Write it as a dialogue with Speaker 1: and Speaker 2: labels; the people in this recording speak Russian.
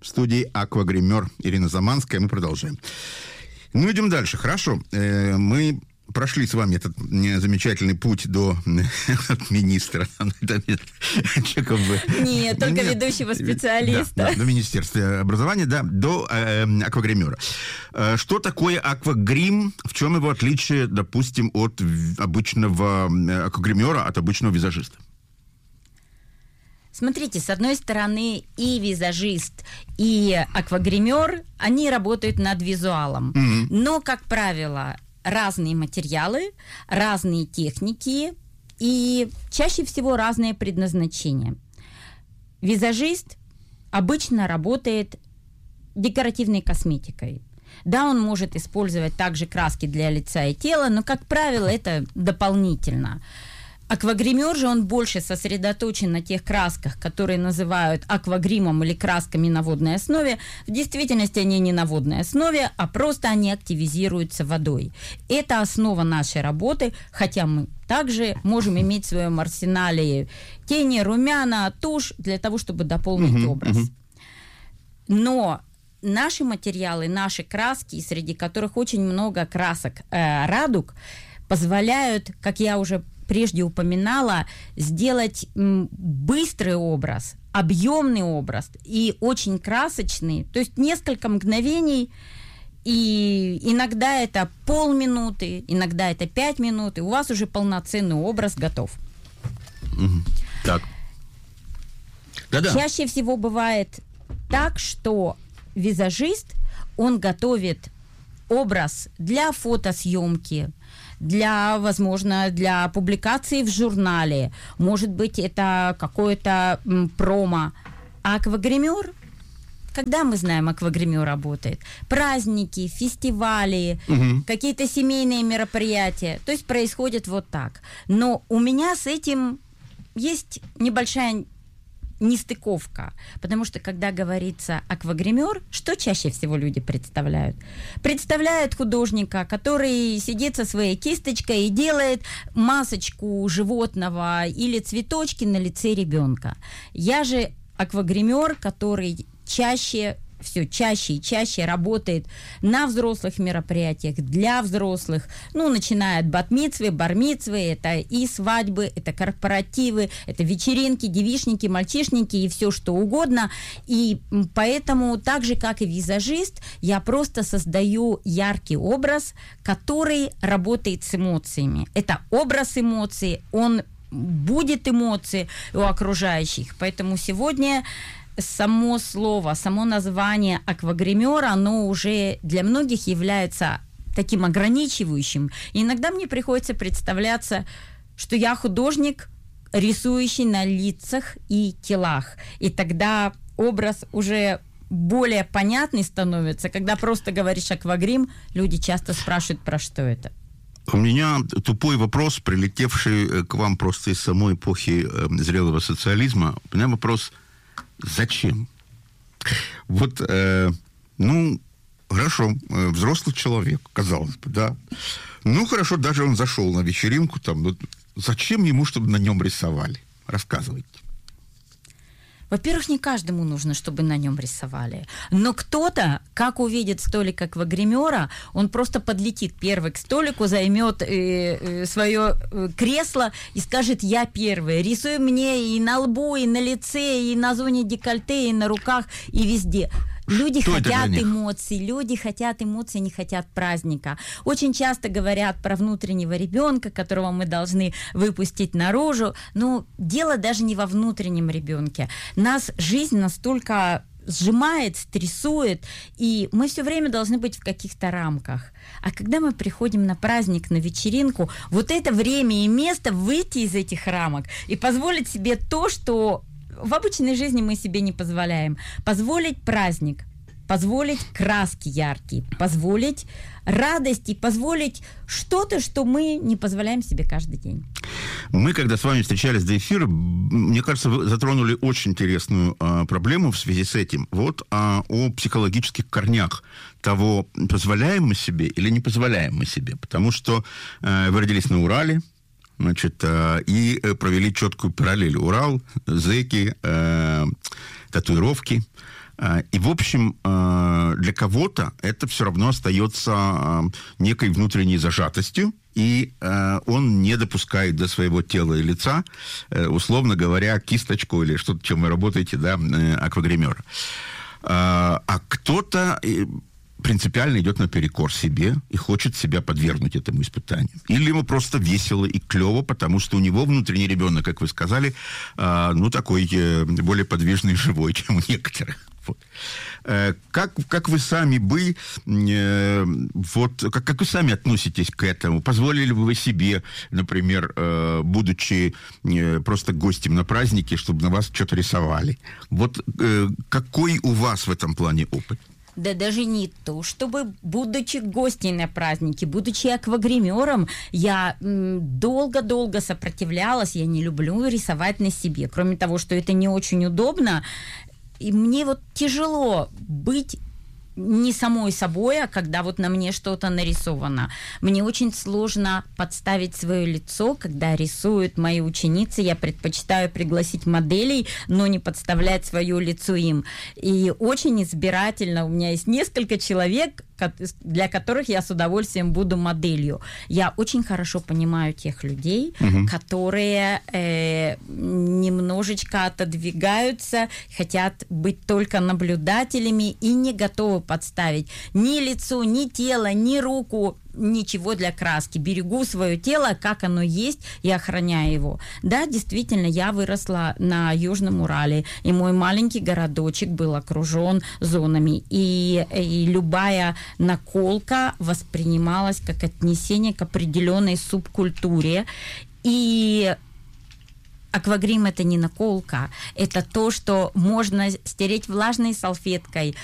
Speaker 1: В студии аквагример Ирина Заманская. Мы продолжаем. Ну, идем дальше. Хорошо. Мы прошли с вами этот замечательный путь до министра.
Speaker 2: Нет, только ведущего специалиста.
Speaker 1: До Министерства образования, до аквагримера. Что такое аквагрим? В чем его отличие, допустим, от обычного аквагримера, от обычного визажиста?
Speaker 2: Смотрите, с одной стороны, и визажист, и аквагример, они работают над визуалом. Mm-hmm. Но, как правило, разные материалы, разные техники и чаще всего разное предназначение. Визажист обычно работает декоративной косметикой. Да, он может использовать также краски для лица и тела, но, как правило, это дополнительно. Аквагример же, он больше сосредоточен на тех красках, которые называют аквагримом или красками на водной основе. В действительности они не на водной основе, а просто они активизируются водой. Это основа нашей работы, хотя мы также можем иметь в своем арсенале тени, румяна, тушь для того, чтобы дополнить образ. Но наши материалы, наши краски, среди которых очень много красок радуг, позволяют, как я уже прежде упоминала, сделать быстрый образ, объемный образ и очень красочный. То есть несколько мгновений, и иногда это полминуты, иногда это 5 минут, и у вас уже полноценный образ готов.
Speaker 1: Так.
Speaker 2: Чаще всего бывает так, что визажист, он готовит образ для фотосъемки, возможно, для публикации в журнале. Может быть, это какое-то промо. А аквагример, когда мы знаем, аквагример работает? Праздники, фестивали, какие-то семейные мероприятия. То есть происходит вот так. Но у меня с этим есть небольшая нестыковка, потому что, когда говорится аквагример, что чаще всего люди представляют? Представляют художника, который сидит со своей кисточкой и делает масочку животного или цветочки на лице ребенка. Я же аквагример, который все чаще и чаще работает на взрослых мероприятиях, для взрослых, начиная от бат-мицвы, бар-мицвы, это и свадьбы, это корпоративы, это вечеринки, девичники, мальчишники и все что угодно. И поэтому, так же, как и визажист, я просто создаю яркий образ, который работает с эмоциями. Это образ эмоций, он будет эмоции у окружающих. Поэтому сегодня само слово, само название аквагримера, оно уже для многих является таким ограничивающим. И иногда мне приходится представляться, что я художник, рисующий на лицах и телах. И тогда образ уже более понятный становится. Когда просто говоришь аквагрим, люди часто спрашивают, про что это.
Speaker 1: У меня тупой вопрос, прилетевший к вам просто из самой эпохи зрелого социализма. У меня вопрос: зачем? Вот, хорошо, взрослый человек, казалось бы, да. Хорошо, даже он зашел на вечеринку, зачем ему, чтобы на нем рисовали? Рассказывайте.
Speaker 2: Во-первых, не каждому нужно, чтобы на нем рисовали. Но кто-то, как увидит столик аквагримера, он просто подлетит первый к столику, займет свое кресло и скажет: я первый. Рисуй мне и на лбу, и на лице, и на зоне декольте, и на руках, и везде. Люди хотят эмоций, не хотят праздника. Очень часто говорят про внутреннего ребенка, которого мы должны выпустить наружу. Но дело даже не во внутреннем ребенке. Нас жизнь настолько сжимает, стрессует, и мы все время должны быть в каких-то рамках. А когда мы приходим на праздник, на вечеринку, вот это время и место выйти из этих рамок и позволить себе то, что в обычной жизни мы себе не позволяем. Позволить праздник, позволить краски яркие, позволить радость и позволить что-то, что мы не позволяем себе каждый день.
Speaker 1: Мы, когда с вами встречались до эфира, мне кажется, вы затронули очень интересную проблему в связи с этим. О психологических корнях того, позволяем мы себе или не позволяем мы себе. Потому что вы родились на Урале, значит, и провели четкую параллель. Урал, зэки, татуировки. И, в общем, для кого-то это все равно остается некой внутренней зажатостью, и он не допускает до своего тела и лица, условно говоря, кисточку или что-то, чем вы работаете, да, аквагримера. А кто-то принципиально идет наперекор себе и хочет себя подвергнуть этому испытанию. Или ему просто весело и клево, потому что у него внутренний ребенок, как вы сказали, такой более подвижный, живой, чем у некоторых. Вот. Как вы сами как вы сами относитесь к этому? Позволили бы вы себе, например, будучи просто гостем на празднике, чтобы на вас что-то рисовали? Вот какой у вас в этом плане опыт?
Speaker 2: Да даже не то, чтобы, будучи гостей на празднике, будучи аквагримером, я долго-долго сопротивлялась, я не люблю рисовать на себе. Кроме того, что это не очень удобно, и мне вот тяжело быть не самой собой, а когда вот на мне что-то нарисовано. Мне очень сложно подставить свое лицо, когда рисуют мои ученицы. Я предпочитаю пригласить моделей, но не подставлять свое лицо им. И очень избирательно. У меня есть несколько человек, для которых я с удовольствием буду моделью. Я очень хорошо понимаю тех людей, которые немножечко отодвигаются, хотят быть только наблюдателями и не готовы подставить ни лицо, ни тело, ни руку, ничего для краски. Берегу свое тело, как оно есть, и охраняю его. Да, действительно, я выросла на Южном Урале, и мой маленький городочек был окружен зонами. И любая наколка воспринималась как отнесение к определенной субкультуре. И аквагрим — это не наколка, это то, что можно стереть влажной салфеткой,